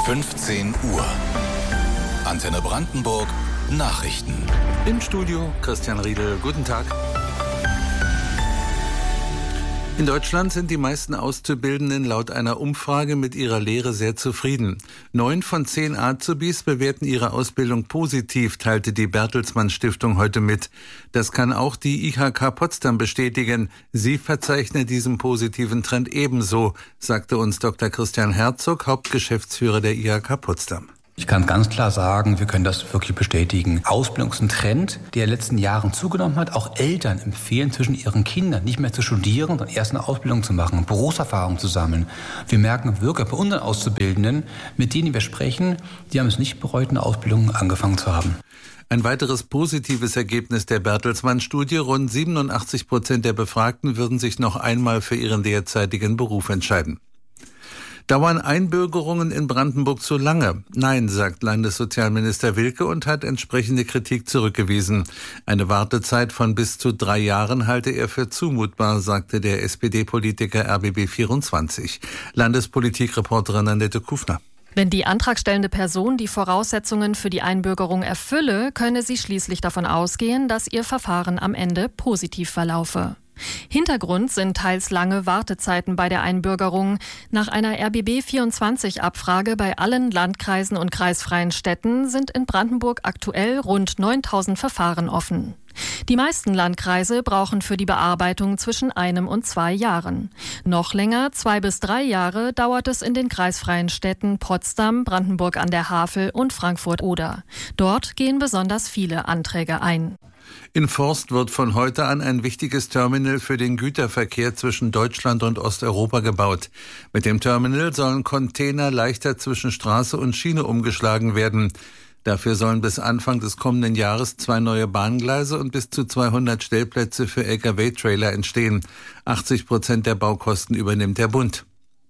15 Uhr. Antenne Brandenburg Nachrichten. Im Studio Christian Riedel. Guten Tag. In Deutschland sind die meisten Auszubildenden laut einer Umfrage mit ihrer Lehre sehr zufrieden. 9 von 10 Azubis bewerten ihre Ausbildung positiv, teilte die Bertelsmann Stiftung heute mit. Das kann auch die IHK Potsdam bestätigen. Sie verzeichnet diesen positiven Trend ebenso, sagte uns Dr. Christian Herzog, Hauptgeschäftsführer der IHK Potsdam. Ich kann ganz klar sagen, wir können das wirklich bestätigen. Ausbildung ist ein Trend, der in den letzten Jahren zugenommen hat. Auch Eltern empfehlen zwischen ihren Kindern nicht mehr zu studieren, sondern erst eine Ausbildung zu machen, Berufserfahrung zu sammeln. Wir merken wirklich bei unseren Auszubildenden, mit denen wir sprechen, die haben es nicht bereut, eine Ausbildung angefangen zu haben. Ein weiteres positives Ergebnis der Bertelsmann-Studie: Rund 87% der Befragten würden sich noch einmal für ihren derzeitigen Beruf entscheiden. Dauern Einbürgerungen in Brandenburg zu lange? Nein, sagt Landessozialminister Wilke und hat entsprechende Kritik zurückgewiesen. Eine Wartezeit von bis zu 3 Jahren halte er für zumutbar, sagte der SPD-Politiker RBB24. Landespolitikreporterin Annette Kufner. Wenn die antragstellende Person die Voraussetzungen für die Einbürgerung erfülle, könne sie schließlich davon ausgehen, dass ihr Verfahren am Ende positiv verlaufe. Hintergrund sind teils lange Wartezeiten bei der Einbürgerung. Nach einer RBB24-Abfrage bei allen Landkreisen und kreisfreien Städten sind in Brandenburg aktuell rund 9.000 Verfahren offen. Die meisten Landkreise brauchen für die Bearbeitung zwischen 1 und 2 Jahren. Noch länger, 2 bis 3 Jahre, dauert es in den kreisfreien Städten Potsdam, Brandenburg an der Havel und Frankfurt-Oder. Dort gehen besonders viele Anträge ein. In Forst wird von heute an ein wichtiges Terminal für den Güterverkehr zwischen Deutschland und Osteuropa gebaut. Mit dem Terminal sollen Container leichter zwischen Straße und Schiene umgeschlagen werden. Dafür sollen bis Anfang des kommenden Jahres 2 neue Bahngleise und bis zu 200 Stellplätze für Lkw-Trailer entstehen. 80% der Baukosten übernimmt der Bund.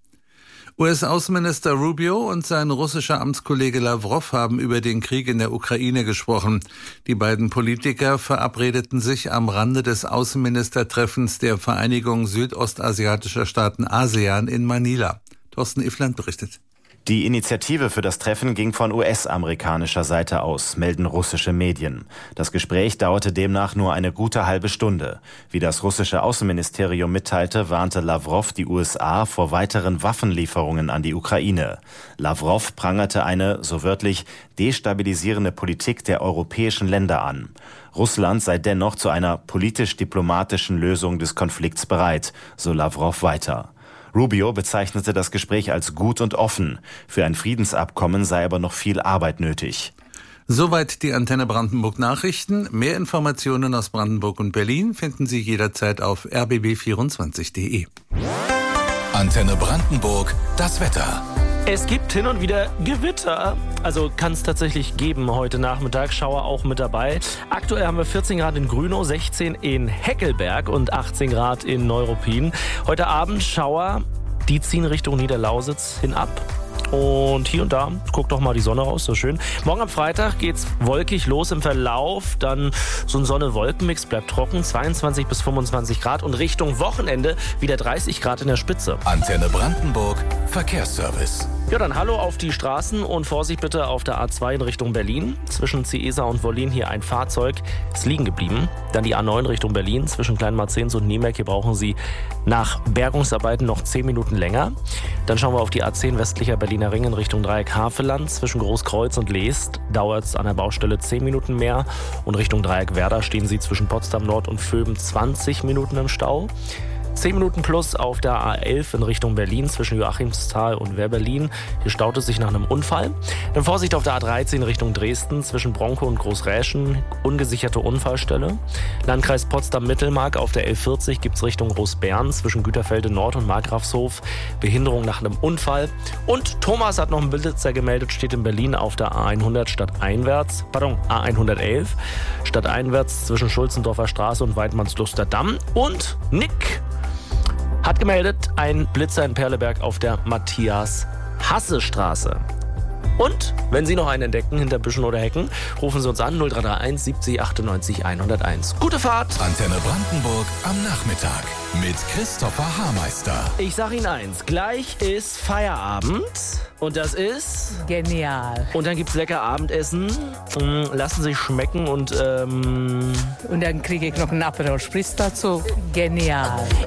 US-Außenminister Rubio und sein russischer Amtskollege Lavrov haben über den Krieg in der Ukraine gesprochen. Die beiden Politiker verabredeten sich am Rande des Außenministertreffens der Vereinigung südostasiatischer Staaten ASEAN in Manila. Thorsten Iffland berichtet. Die Initiative für das Treffen ging von US-amerikanischer Seite aus, melden russische Medien. Das Gespräch dauerte demnach nur eine gute halbe Stunde. Wie das russische Außenministerium mitteilte, warnte Lavrov die USA vor weiteren Waffenlieferungen an die Ukraine. Lavrov prangerte eine, so wörtlich, destabilisierende Politik der europäischen Länder an. Russland sei dennoch zu einer politisch-diplomatischen Lösung des Konflikts bereit, so Lavrov weiter. Rubio bezeichnete das Gespräch als gut und offen. Für ein Friedensabkommen sei aber noch viel Arbeit nötig. Soweit die Antenne Brandenburg Nachrichten. Mehr Informationen aus Brandenburg und Berlin finden Sie jederzeit auf rbb24.de. Antenne Brandenburg, das Wetter. Es gibt hin und wieder Gewitter, also kann es tatsächlich geben heute Nachmittag, Schauer auch mit dabei. Aktuell haben wir 14 Grad in Grünow, 16 in Heckelberg und 18 Grad in Neuruppin. Heute Abend Schauer, die ziehen Richtung Niederlausitz hinab. Und hier und da guckt doch mal die Sonne raus, so schön. Morgen am Freitag geht's wolkig los im Verlauf. Dann so ein Sonne-Wolken-Mix, bleibt trocken, 22 bis 25 Grad. Und Richtung Wochenende wieder 30 Grad in der Spitze. Antenne Brandenburg, Verkehrsservice. Ja, dann hallo auf die Straßen und Vorsicht bitte auf der A2 in Richtung Berlin. Zwischen Ciesa und Wollin hier ein Fahrzeug ist liegen geblieben. Dann die A9 Richtung Berlin zwischen Kleinmarzens und Niemerk. Hier brauchen Sie nach Bergungsarbeiten noch 10 Minuten länger. Dann schauen wir auf die A10 westlicher Berliner Ring in Richtung Dreieck Havelland. Zwischen Großkreuz und Leest dauert es an der Baustelle 10 Minuten mehr. Und Richtung Dreieck Werder stehen Sie zwischen Potsdam Nord und Vöben 20 Minuten im Stau. 10 Minuten plus auf der A11 in Richtung Berlin zwischen Joachimsthal und Wehrberlin. Hier staut es sich nach einem Unfall. Dann Vorsicht auf der A13 Richtung Dresden zwischen Bronkow und Großräschen. Ungesicherte Unfallstelle. Landkreis Potsdam-Mittelmark auf der L40 gibt es Richtung Großbern zwischen Güterfelde Nord und Markgrafshof. Behinderung nach einem Unfall. Und Thomas hat noch einen Blitzer gemeldet, steht in Berlin auf der A111 stadteinwärts zwischen Schulzendorfer Straße und Weidmannsluster Damm. Und Nick hat gemeldet, ein Blitzer in Perleberg auf der Matthias-Hasse-Straße. Und wenn Sie noch einen entdecken hinter Büschen oder Hecken, rufen Sie uns an 0331 70 98 101. Gute Fahrt! Antenne Brandenburg am Nachmittag mit Christopher Haarmeister. Ich sag Ihnen eins, gleich ist Feierabend und das ist... Genial. Und dann gibt's lecker Abendessen, lassen sich schmecken und Und dann kriege ich noch einen Aperol Spritz dazu. Genial.